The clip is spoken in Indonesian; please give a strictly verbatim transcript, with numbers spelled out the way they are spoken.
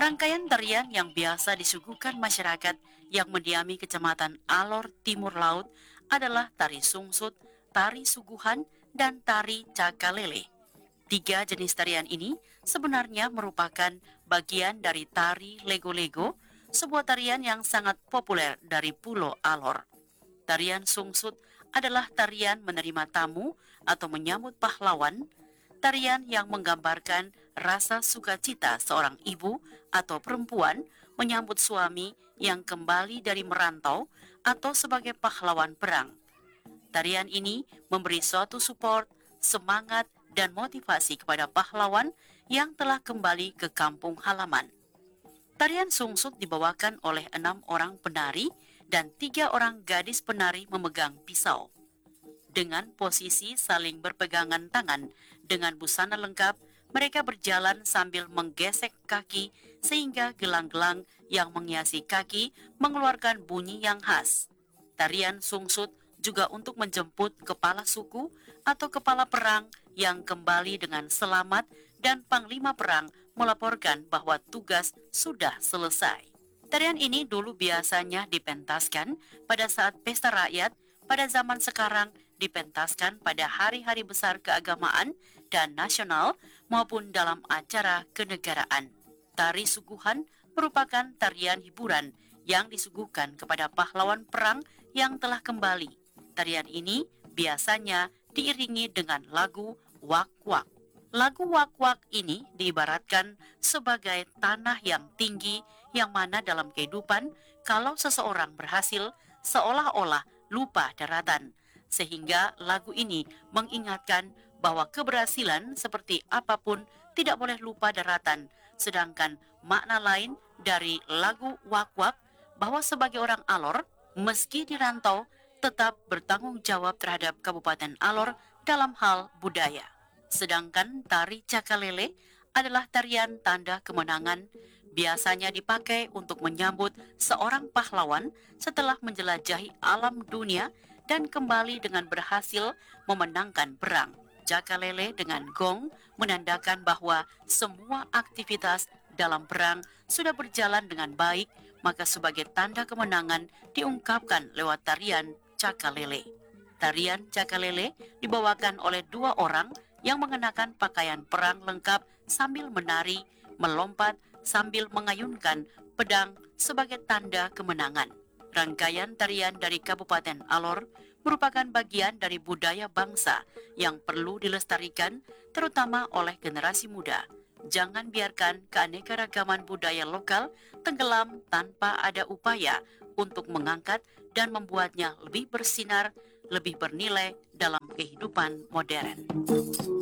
Rangkaian tarian yang biasa disuguhkan masyarakat yang mendiami Kecamatan Alor Timur Laut adalah tari sungsut, tari suguhan, dan tari cakalele. Tiga jenis tarian ini sebenarnya merupakan bagian dari tari lego-lego, sebuah tarian yang sangat populer dari Pulau Alor. Tarian sungsut adalah tarian menerima tamu atau menyambut pahlawan, tarian yang menggambarkan rasa sukacita seorang ibu atau perempuan menyambut suami yang kembali dari merantau atau sebagai pahlawan perang. Tarian ini memberi suatu support, semangat, dan motivasi kepada pahlawan yang telah kembali ke kampung halaman. Tarian sungsut dibawakan oleh enam orang penari dan tiga orang gadis penari memegang pisau. Dengan posisi saling berpegangan tangan dengan busana lengkap, mereka berjalan sambil menggesek kaki sehingga gelang-gelang yang menghiasi kaki mengeluarkan bunyi yang khas. Tarian sungsut juga untuk menjemput kepala suku atau kepala perang yang kembali dengan selamat dan panglima perang melaporkan bahwa tugas sudah selesai. Tarian ini dulu biasanya dipentaskan pada saat pesta rakyat, pada zaman sekarang dipentaskan pada hari-hari besar keagamaan dan nasional maupun dalam acara kenegaraan. Tari suguhan merupakan tarian hiburan yang disuguhkan kepada pahlawan perang yang telah kembali. Tarian ini biasanya diiringi dengan lagu wak-wak. Lagu wak-wak ini diibaratkan sebagai tanah yang tinggi yang mana dalam kehidupan kalau seseorang berhasil seolah-olah lupa daratan. Sehingga lagu ini mengingatkan bahwa keberhasilan seperti apapun tidak boleh lupa daratan. Sedangkan makna lain dari lagu wak-wak bahwa sebagai orang Alor, meski dirantau, tetap bertanggung jawab terhadap Kabupaten Alor dalam hal budaya. Sedangkan tari cakalele adalah tarian tanda kemenangan, biasanya dipakai untuk menyambut seorang pahlawan setelah menjelajahi alam dunia dan kembali dengan berhasil memenangkan perang. Cakalele dengan gong menandakan bahwa semua aktivitas dalam perang sudah berjalan dengan baik, maka sebagai tanda kemenangan diungkapkan lewat tarian cakalele. Tarian cakalele dibawakan oleh dua orang yang mengenakan pakaian perang lengkap sambil menari, melompat, sambil mengayunkan pedang sebagai tanda kemenangan. Rangkaian tarian dari Kabupaten Alor merupakan bagian dari budaya bangsa yang perlu dilestarikan terutama oleh generasi muda. Jangan biarkan keanekaragaman budaya lokal tenggelam tanpa ada upaya untuk mengangkat dan membuatnya lebih bersinar, lebih bernilai dalam kehidupan modern.